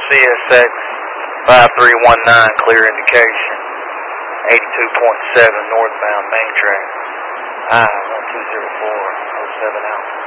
CSX 5319, clear indication. 82.7 northbound main track. I-1204, 07 out.